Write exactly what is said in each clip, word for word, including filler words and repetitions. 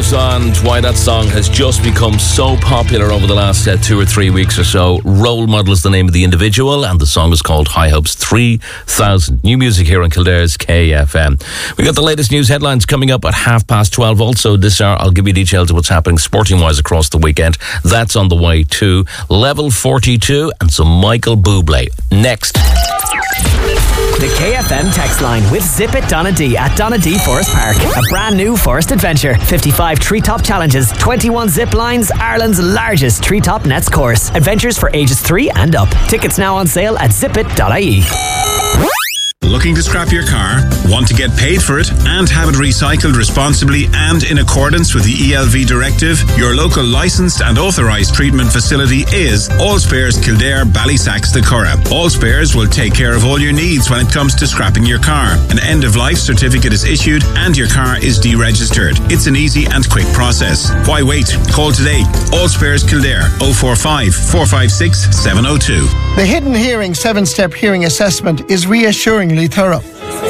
Models and why that song has just become so popular over the last uh, two or three weeks or so. Role Model is the name of the individual, and the song is called High Hopes three thousand. New music here on Kildare's K F M. We got the latest news headlines coming up at half past twelve. Also this hour, I'll give you details of what's happening sporting-wise across the weekend. That's on the way too. Level forty-two and some Michael Bublé. Next. The K F M text line with Zip It Donadee at Donadee Forest Park. A brand new forest adventure. fifty-five treetop challenges, twenty-one zip lines, Ireland's largest treetop nets course. Adventures for ages three and up. Tickets now on sale at zip it dot I E. Looking to scrap your car? Want to get paid for it and have it recycled responsibly and in accordance with the E L V directive? Your local licensed and authorised treatment facility is Allspares Kildare Ballysax the Curragh. Allspares will take care of all your needs when it comes to scrapping your car. An end-of-life certificate is issued and your car is deregistered. It's an easy and quick process. Why wait? Call today. Allspares Kildare oh four five, four five six, seven oh two. The Hidden Hearing seven-step hearing assessment is reassuringly thorough.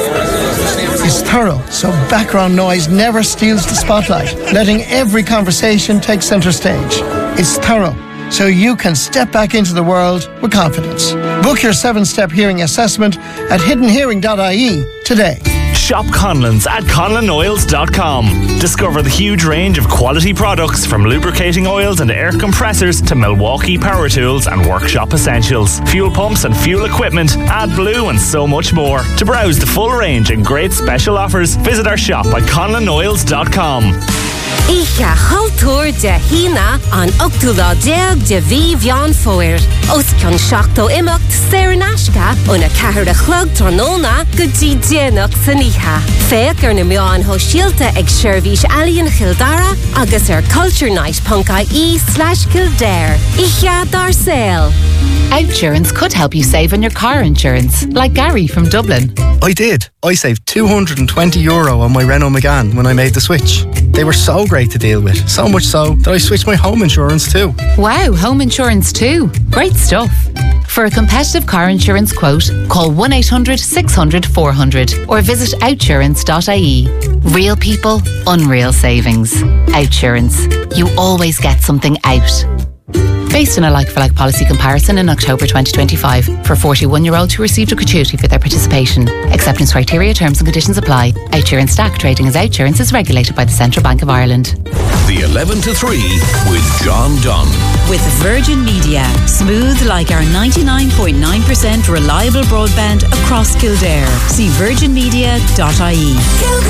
It's thorough, so background noise never steals the spotlight, letting every conversation take centre stage. It's thorough, so you can step back into the world with confidence. Book your seven-step hearing assessment at hidden hearing dot I E today. Shop Conlon's at conlon oils dot com. Discover the huge range of quality products from lubricating oils and air compressors to Milwaukee power tools and workshop essentials, fuel pumps and fuel equipment, AdBlue and so much more. To browse the full range and great special offers, visit our shop at conlon oils dot com. Icha haltour de hina an octula deag de vivian foir. Os kan shachto imacht serenashka un a kahar de chlug tornona gudi dienach saniha. Feak er na mian ho shielte ag shervish alien Kildara agus er culture night punkai e slash Kildare. Icha dar sale. Outsurance could help you save on your car insurance, like Gary from Dublin. I did. I saved two hundred twenty euro on my Renault Megane when I made the switch. They were so great to deal with, so much so that I switched my home insurance too. Wow, home insurance too. Great stuff. For a competitive car insurance quote, call one eight hundred six hundred four hundred or visit outsurance dot I E. Real people, unreal savings. Outsurance. You always get something out. Based on a like-for-like policy comparison in October twenty twenty-five for forty-one-year-olds who received a gratuity for their participation. Acceptance criteria, terms and conditions apply. Outsurance S T A C trading as Outsurance is regulated by the Central Bank of Ireland. The eleven to three with John Dunn. With Virgin Media. Smooth like our ninety-nine point nine percent reliable broadband across Kildare. See virgin media dot I E.